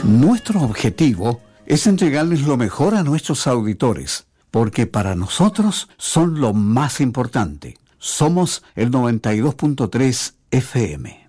Nuestro objetivo es entregarles lo mejor a nuestros auditores, porque para nosotros son lo más importante. Somos el 92.3 FM.